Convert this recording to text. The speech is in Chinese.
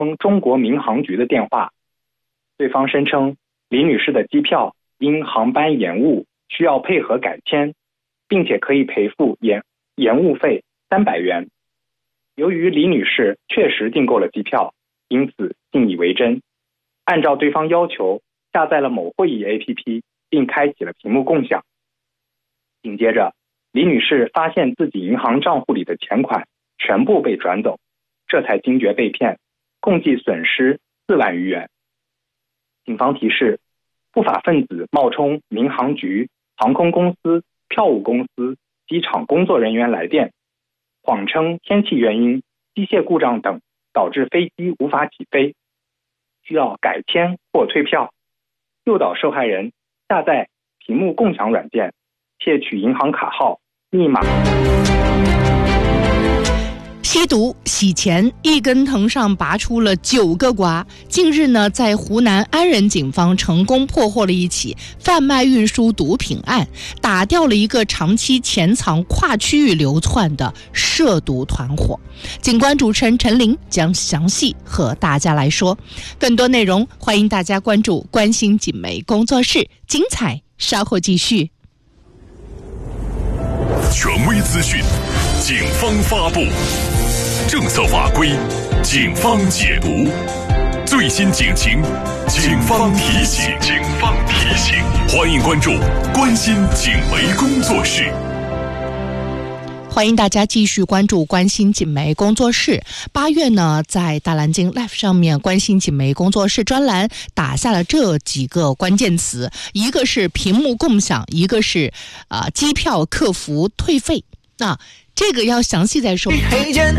通中国民航局的电话，对方声称李女士的机票因航班延误需要配合改签，并且可以赔付延误费300元。由于李女士确实订购了机票，因此信以为真，按照对方要求下载了某会议 APP， 并开启了屏幕共享。紧接着，李女士发现自己银行账户里的钱款全部被转走，这才惊觉被骗，共计损失4万余元。警方提示，不法分子冒充民航局、航空公司、票务公司、机场工作人员来电，谎称天气原因、机械故障等导致飞机无法起飞，需要改签或退票，诱导受害人下载屏幕共享软件，窃取银行卡号、密码。 吸毒洗钱，一根藤上拔出了9个瓜。近日呢，在湖南安仁警方成功破获了一起贩卖运输毒品案，打掉了一个长期潜藏跨区域流窜的涉毒团伙。警官主持人陈琳将详细和大家来说。更多内容欢迎大家关注关心警媒工作室，精彩稍后继续。 权威资讯，警方发布；政策法规，警方解读；最新警情，警方提醒。欢迎关注关心警媒工作室。 欢迎大家继续关注关心警媒工作室。8月呢，在大蓝鲸 Live 上面，关心警媒工作室专栏打下了这几个关键词，一个是屏幕共享，一个是机票客服退费。那这个要详细再说。 黑键